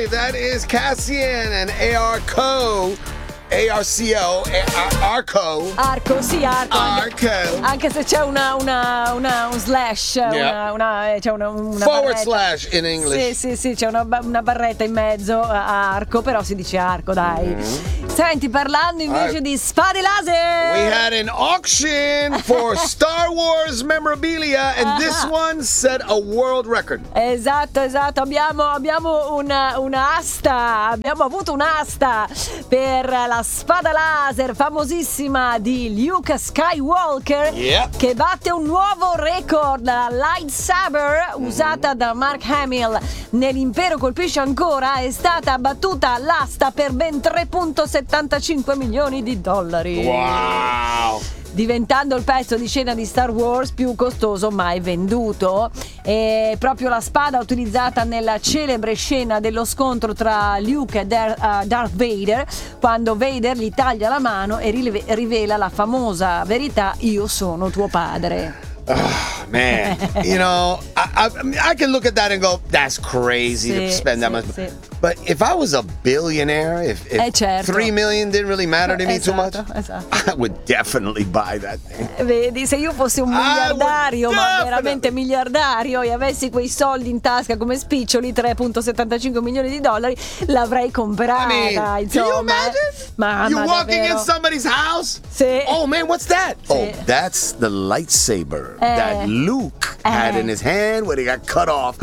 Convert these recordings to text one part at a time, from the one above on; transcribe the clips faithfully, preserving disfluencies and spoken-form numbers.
right, that is Cassian and Arco. A R C O, Arco. Arco, sì, Arco. Arco. Anche se c'è una, una, una un slash, Yeah. una, una, c'è una, una Forward barretta. slash in English. Sì, sì, sì, c'è una, una barretta in mezzo a Arco, però si dice Arco, dai. Mm-hmm. Senti, parlando invece uh, di spade laser. We had an auction for Star Wars memorabilia and uh-huh. this one set a world record. Esatto, esatto. Abbiamo, abbiamo una, un'asta, abbiamo avuto un'asta per la spada laser famosissima di Luke Skywalker, yep. che batte un nuovo record. La lightsaber mm-hmm. usata da Mark Hamill nell'Impero colpisce ancora è stata battuta all'asta per ben tre virgola settantacinque milioni di dollari. Wow! Diventando il pezzo di scena di Star Wars più costoso mai venduto. E proprio la spada utilizzata nella celebre scena dello scontro tra Luke e Darth Vader, quando Vader gli taglia la mano e rivela la famosa verità: io sono tuo padre. Oh, man, you know, I, I, I can look at that and go, that's crazy sì, to spend that sì, much. Sì. But if I was a billionaire, if, if eh certo. three million didn't really matter to me esatto, too much, esatto. I would definitely buy that thing. Vedi, se io fossi un miliardario, ma veramente miliardario, e avessi quei soldi in tasca come spiccioli, tre virgola settantacinque milioni di dollari, l'avrei comprata. I mean, insomma. can you imagine? Ma, you ma walking davvero. in somebody's house? Sì. Oh man, what's that? Sì. Oh, that's the lightsaber eh. that Luke eh. had in his hand when he got cut off.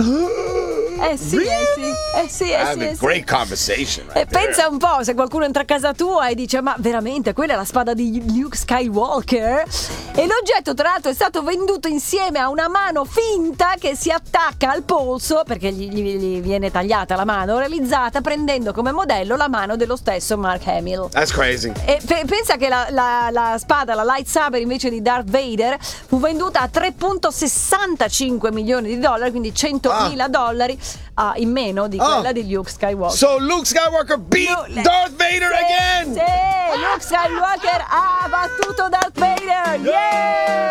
Eh sì, really? eh sì, eh sì, eh sì, a eh great sì. conversation right E there. pensa un po', se qualcuno entra a casa tua e dice: ma veramente quella è la spada di Luke Skywalker? E l'oggetto tra l'altro è stato venduto insieme a una mano finta che si attacca al polso, perché gli, gli, gli viene tagliata la mano, realizzata prendendo come modello la mano dello stesso Mark Hamill. That's crazy. E pe- pensa che la, la, la spada, la lightsaber invece di Darth Vader, fu venduta a tre virgola sessantacinque milioni di dollari, quindi centomila ah. dollari uh, in meno di quella oh. di Luke Skywalker. So Luke Skywalker beat Luke, Darth Vader sì, again. Sì, Luke Skywalker ha battuto Darth Vader. Yeah!